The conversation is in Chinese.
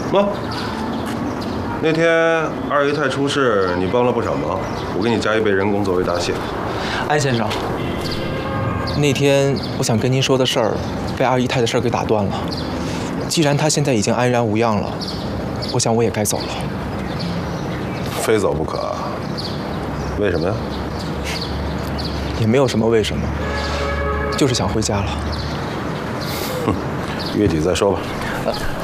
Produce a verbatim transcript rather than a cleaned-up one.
喏，那天二姨太出事，你帮了不少忙，我给你加一倍人工作为答谢。 安先生，那天我想跟您说的事儿，被二姨太的事儿给打断了。既然她现在已经安然无恙了，我想我也该走了。 非走不可？为什么呀？ 也没有什么为什么，就是想回家了。 哼，月底再说吧。 呃